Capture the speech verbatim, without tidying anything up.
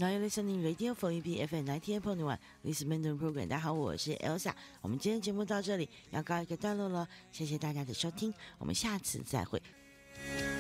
Now you're listening Radio for E P F M ninety eight point one This Mandarin Program。 大家好，我是 Elsa。 我们今天节目到这里要告一个段落了，谢谢大家的收听，我们下次再会。